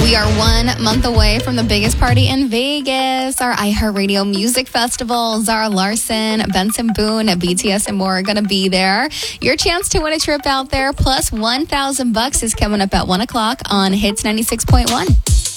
We are 1 month away from the biggest party in Vegas, our iHeartRadio Music Festival. Zara Larsson, Benson Boone, BTS, and more are going to be there. Your chance to win a trip out there, plus $1,000 is coming up at 1 o'clock on Hits 96.1.